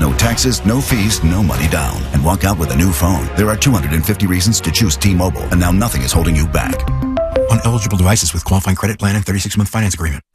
No taxes, no fees, no money down. And walk out with a new phone. There are 250 reasons to choose T-Mobile, and now nothing is holding you back. On eligible devices with qualifying credit plan and 36-month finance agreement.